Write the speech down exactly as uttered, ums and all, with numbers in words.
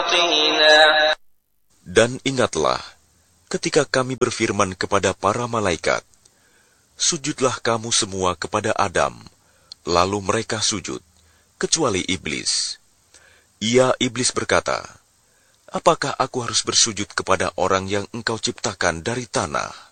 طينا. Dan ingatlah, ketika kami berfirman kepada para malaikat, sujudlah kamu semua kepada Adam, lalu mereka sujud, kecuali iblis. Ia iblis berkata, apakah aku harus bersujud kepada orang yang engkau ciptakan dari tanah?